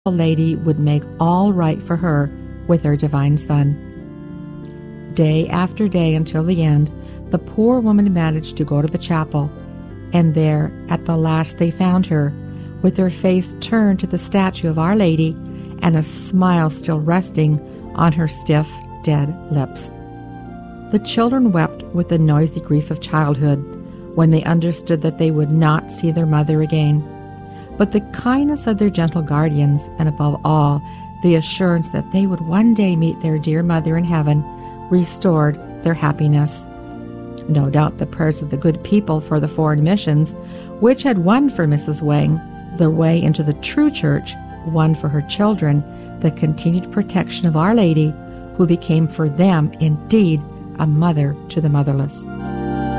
Lady would make all right for her with her divine Son. Day after day until the end, the poor woman managed to go to the chapel, and there at the last they found her, with her face turned to the statue of Our Lady and a smile still resting on her stiff, dead lips. The children wept with the noisy grief of childhood when they understood that they would not see their mother again. But the kindness of their gentle guardians, and above all, the assurance that they would one day meet their dear mother in heaven, restored their happiness. No doubt the prayers of the good people for the foreign missions, which had won for Mrs. Wang the way into the true church, won for her children the continued protection of Our Lady, who became for them indeed a mother to the motherless.